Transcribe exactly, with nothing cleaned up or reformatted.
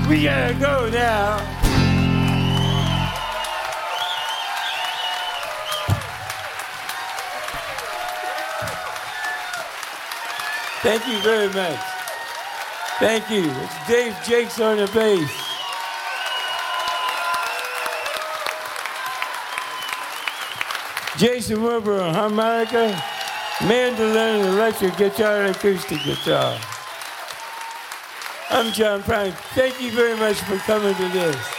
We gotta go now. Thank you very much. Thank you. It's Dave Jakes on the bass. Jason Wilbur on harmonica, mandolin, electric guitar, and acoustic guitar. I'm John Prine. Thank you very much for coming to this.